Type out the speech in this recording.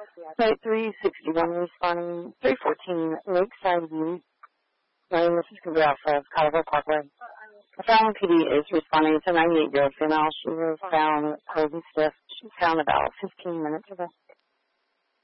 Site 361 responding 314 Lakeside View. This is going to be off of Colorado Parkway. The Fallon PD is responding to a 98-year-old female. She was found cold and stiff. She was found about 15 minutes ago.